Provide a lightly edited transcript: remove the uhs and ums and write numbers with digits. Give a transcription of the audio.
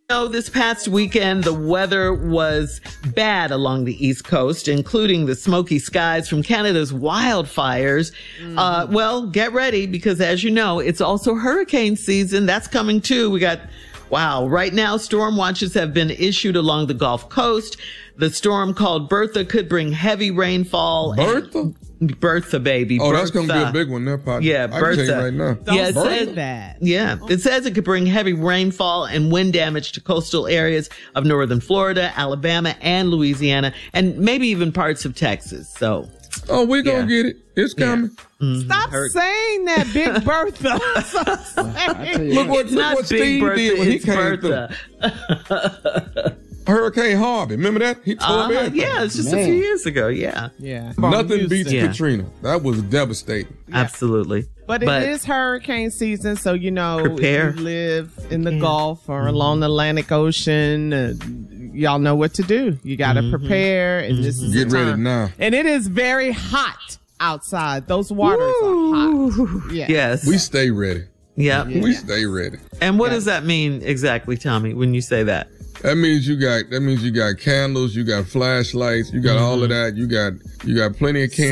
This past weekend, the weather was bad along the East Coast, including the smoky skies from Canada's wildfires. Well, get ready because, as you know, it's also hurricane season. That's coming too. Right now, storm watches have been issued along the Gulf Coast. The storm called Bertha could bring heavy rainfall. Bertha, baby. Oh, Bertha. that's going to be a big one there, Poppy. Yeah, I Bertha. can tell you right now. Don't say that. Yeah, it says it could bring heavy rainfall and wind damage to coastal areas of northern Florida, Alabama, and Louisiana, and maybe even parts of Texas. So, we're going to get it. It's coming. Stop saying that, Big Bertha. Look what Steve Bertha, did when he it's came Bertha. through. Hurricane Harvey. Remember that? He tore up everything. Yeah, it's just a few years ago. Yeah. Nothing beats Katrina. That was devastating. Yeah. Absolutely. But it is hurricane season, so, prepare. If you live in the Gulf or along the Atlantic Ocean, y'all know what to do. You got to prepare, and this is Get ready now. And it is very hot outside. Those waters are hot. Yeah. Yes. We stay ready. Yeah. We stay ready. And what does that mean exactly, Tommy, when you say that? That means you got candles, you got flashlights, you got all of that. You got plenty of candy.